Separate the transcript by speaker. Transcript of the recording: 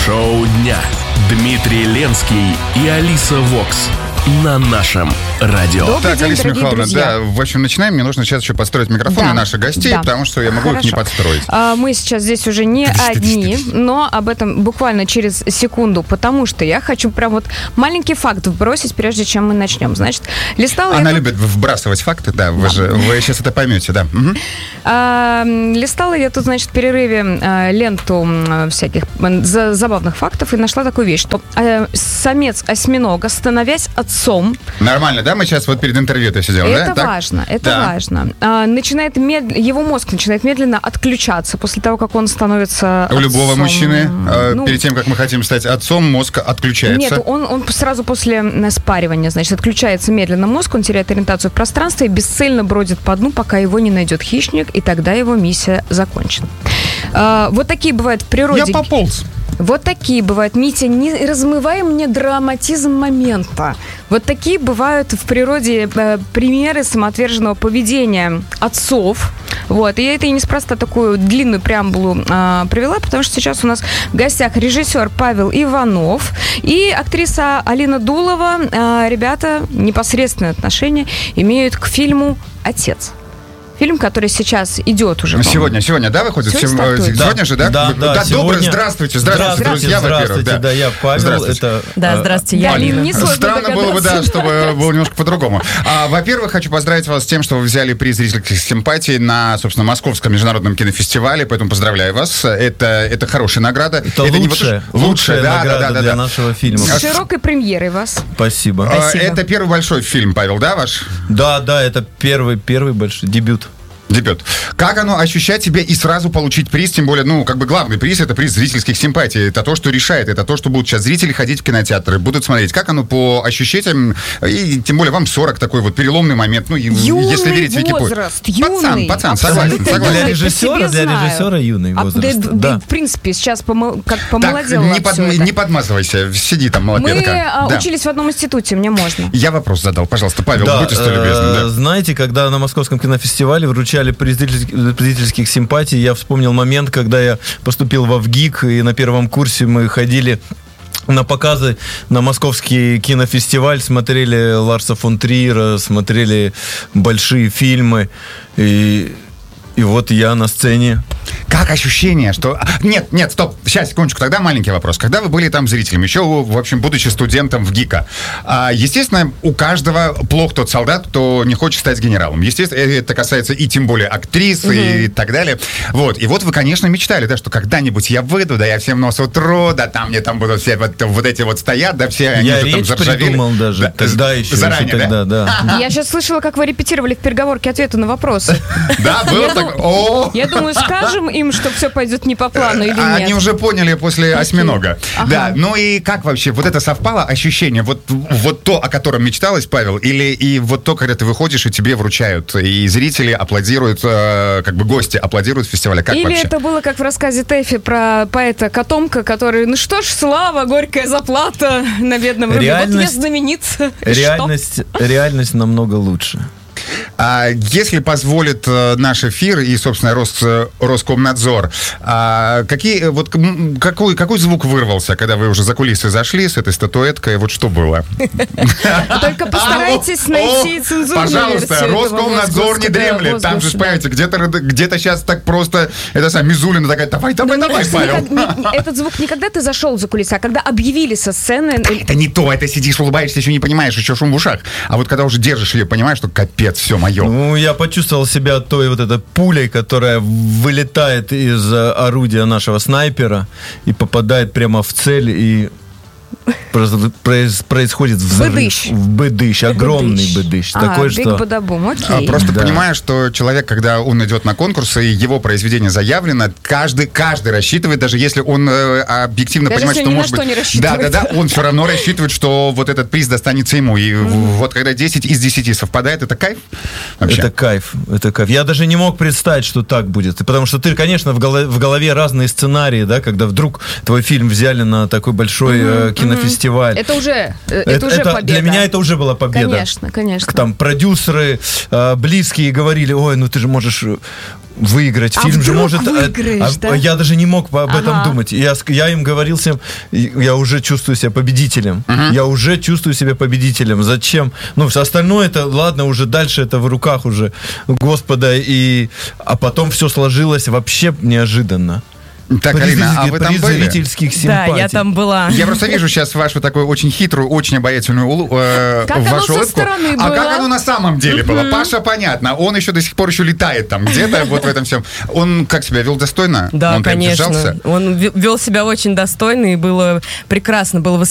Speaker 1: Шоу дня. Дмитрий Ленский и Алиса Вокс на нашем радио.
Speaker 2: Добрый
Speaker 3: Так,
Speaker 2: день,
Speaker 3: Алиса
Speaker 2: дорогие
Speaker 3: Михайловна,
Speaker 2: друзья.
Speaker 3: да, в общем, начинаем. Мне нужно сейчас еще подстроить микрофоны наших гостей,
Speaker 2: Да.
Speaker 3: потому что я могу их не подстроить.
Speaker 2: Мы сейчас здесь уже не одни, но об этом буквально через секунду, потому что я хочу прям вот маленький факт вбросить, прежде чем мы начнем. Значит, листала
Speaker 3: Она
Speaker 2: я...
Speaker 3: любит вбрасывать факты, да, вы сейчас это поймете, да. Мгм.
Speaker 2: Листала я тут, значит, в перерыве ленту всяких забавных фактов и нашла такую вещь, что самец осьминога, становясь отцом...
Speaker 3: Нормально, да? Мы сейчас вот перед интервью это все делаем,
Speaker 2: Это
Speaker 3: да? Так?
Speaker 2: важно, это
Speaker 3: Да.
Speaker 2: важно. Его мозг начинает медленно отключаться после того, как он становится
Speaker 3: У любого
Speaker 2: отцом.
Speaker 3: мужчины,
Speaker 2: Ну,
Speaker 3: перед тем, как мы хотим стать отцом, мозг отключается.
Speaker 2: Нет, он сразу после спаривания, значит, отключается медленно мозг, он теряет ориентацию в пространстве и бесцельно бродит по дну, пока его не найдет хищник, и тогда его миссия закончена. Вот такие бывают в природе.
Speaker 3: Я пополз.
Speaker 2: Вот такие бывают, Митя, не размывай мне драматизм момента. Вот такие бывают в природе примеры самоотверженного поведения отцов. Вот, и я это и неспроста такую длинную преамбулу привела, потому что сейчас у нас в гостях режиссер Павел Иванов и актриса Алина Дулова. Ребята непосредственное отношение имеют к фильму «Отец». Фильм, который сейчас идет уже.
Speaker 3: Сегодня, да, выходит?
Speaker 2: Сегодня стартует.
Speaker 3: Сегодня же, да?
Speaker 4: Да,
Speaker 3: добрый,
Speaker 4: сегодня.
Speaker 3: Здравствуйте, друзья, во-первых.
Speaker 4: Да, я Павел.
Speaker 3: Здравствуйте.
Speaker 4: Это,
Speaker 5: Да, здравствуйте, я
Speaker 2: Алина.
Speaker 5: Алина.
Speaker 2: Несложно
Speaker 3: Странно было бы, да,
Speaker 2: догадаться.
Speaker 3: чтобы было немножко по-другому. Во-первых, хочу поздравить вас с тем, что вы взяли приз зрительских симпатий на, собственно, Московском международном кинофестивале, поэтому поздравляю вас. Это хорошая награда.
Speaker 4: это
Speaker 3: не вот уж-
Speaker 4: лучшая
Speaker 3: да,
Speaker 4: награда
Speaker 3: да,
Speaker 4: для
Speaker 3: да.
Speaker 4: нашего фильма.
Speaker 2: С широкой премьерой вас.
Speaker 4: Спасибо.
Speaker 3: Это первый большой фильм, Павел, да, ваш?
Speaker 4: Да, это первый большой дебют.
Speaker 3: Дебют. Как оно ощущать себя и сразу получить приз, тем более, главный приз — это приз зрительских симпатий. Это то, что решает, это то, что будут сейчас зрители ходить в кинотеатры, будут смотреть. Как оно по ощущениям, и тем более вам 40, такой вот переломный момент,
Speaker 2: Юный
Speaker 3: если верить Википедии.
Speaker 2: возраст, юный.
Speaker 3: Пацан, согласен.
Speaker 2: Абсолютно.
Speaker 4: Для
Speaker 2: Я
Speaker 4: режиссера,
Speaker 2: по себе знаю.
Speaker 4: юный возраст.
Speaker 2: Да, в принципе, сейчас как
Speaker 3: Так,
Speaker 2: помолодела
Speaker 3: не подмазывайся, сиди там,
Speaker 2: Мы
Speaker 3: молоденька. Да.
Speaker 2: учились в одном институте, мне можно.
Speaker 3: Я вопрос задал, пожалуйста, Павел,
Speaker 4: Да,
Speaker 3: будьте столь любезны. Да.
Speaker 4: знаете, когда на Московском кинофестивале вручали приз зрительских симпатий, я вспомнил момент, когда я поступил во ВГИК, и на первом курсе мы ходили на показы на Московский кинофестиваль, смотрели Ларса фон Триера, смотрели большие фильмы, и вот я на сцене.
Speaker 3: Как ощущение, что... Нет, стоп, сейчас, секундочку, тогда маленький вопрос. Когда вы были там зрителем, еще, в общем, будучи студентом в ГИКа, естественно, у каждого плох тот солдат, кто не хочет стать генералом. Естественно, это касается и тем более актрис, и так далее. Вот, и вот вы, конечно, мечтали, да, что когда-нибудь я выйду, да, я всем нос утру, да, там мне там будут все вот эти вот стоят, да, все они
Speaker 4: Я
Speaker 3: уже там
Speaker 4: речь
Speaker 3: заржавели.
Speaker 4: придумал даже,
Speaker 3: Да,
Speaker 4: тогда еще.
Speaker 3: заранее,
Speaker 4: Тогда, да.
Speaker 2: Я сейчас слышала, как вы репетировали в переговорке ответы на вопросы.
Speaker 3: Да, было так. О!
Speaker 2: Я думаю, скажем им, что все пойдет не по плану или нет.
Speaker 3: Они уже поняли после осьминога.
Speaker 2: Ага.
Speaker 3: Да, ну и как вообще, вот это совпало ощущение, вот то, о котором мечталось, Павел, и вот то, когда ты выходишь, и тебе вручают, и зрители аплодируют, как бы гости аплодируют фестиваля, как
Speaker 2: Или
Speaker 3: вообще?
Speaker 2: это было как в рассказе Тэфи про поэта Котомка, который, ну что ж, слава, горькая заплата на бедном рубле. Вот я
Speaker 4: Реальность-
Speaker 2: знаменит. И что?
Speaker 4: Реальность намного лучше.
Speaker 3: Если позволит наш эфир и, собственно, Роскомнадзор, какой звук вырвался, когда вы уже за кулисы зашли с этой статуэткой? Вот что было?
Speaker 2: Только постарайтесь найти цензурную
Speaker 3: Пожалуйста,
Speaker 2: версию этого
Speaker 3: Роскомнадзор не
Speaker 2: возгласа, да,
Speaker 3: дремлет. Там же,
Speaker 2: возгласа,
Speaker 3: понимаете, где-то сейчас так просто, Мизулина такая, давай,
Speaker 2: да. Мне
Speaker 3: Павел.
Speaker 2: кажется, этот звук не когда ты зашел за кулисы, а когда объявили со сцены.
Speaker 3: Это не то, это сидишь, улыбаешься, еще не понимаешь, еще шум в ушах. А вот когда уже держишь ее, понимаешь, что капец, все мое.
Speaker 4: Ну, я почувствовал себя той вот этой пулей, которая вылетает из орудия нашего снайпера и попадает прямо в цель, и происходит взрыв. Быдыщ, огромный быдыщ. Такой,
Speaker 2: биг
Speaker 4: что...
Speaker 2: бадабум, окей.
Speaker 3: Просто понимаешь, что человек, когда он идет на конкурсы, и его произведение заявлено, каждый рассчитывает, даже если он объективно
Speaker 2: Даже
Speaker 3: понимает,
Speaker 2: если
Speaker 3: что
Speaker 2: ни на
Speaker 3: может
Speaker 2: что
Speaker 3: быть...
Speaker 2: не рассчитывает.
Speaker 3: Да, он все равно рассчитывает, что вот этот приз достанется ему. И вот когда 10 из 10 совпадает, это кайф вообще.
Speaker 4: Это кайф. Я даже не мог представить, что так будет. Потому что ты, конечно, в голове разные сценарии, да, когда вдруг твой фильм взяли на такой большой кинофестиваль, кинофестиваль.
Speaker 2: Это уже победа.
Speaker 4: Для меня это уже была победа.
Speaker 2: Конечно, конечно.
Speaker 4: Там продюсеры, близкие говорили, ой, ну ты же можешь выиграть. Фильм же может...
Speaker 2: Да?
Speaker 4: Я даже не мог об этом думать. Я им говорил всем, я уже чувствую себя победителем. Я уже чувствую себя победителем. Зачем? Ну, все остальное это, ладно, уже дальше это в руках уже Господа. А потом все сложилось вообще неожиданно.
Speaker 3: Так, Алина, а вы там были?
Speaker 4: Зрительских симпатий.
Speaker 5: Да, я там была.
Speaker 3: Я просто вижу сейчас вашу такую очень хитрую, очень обаятельную вашу улыбку. А как оно на самом деле было? Паша, понятно, он еще до сих пор еще летает там где-то вот в этом всем. Он как себя вел достойно?
Speaker 5: Да,
Speaker 3: он
Speaker 5: конечно.
Speaker 3: Держался?
Speaker 5: Он вел себя очень достойно, и было прекрасно, было